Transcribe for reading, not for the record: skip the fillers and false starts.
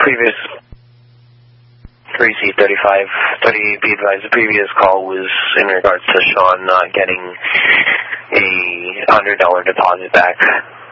previous 3C35, 30 be advised, the previous call was in regards to Sean not getting a $100 deposit back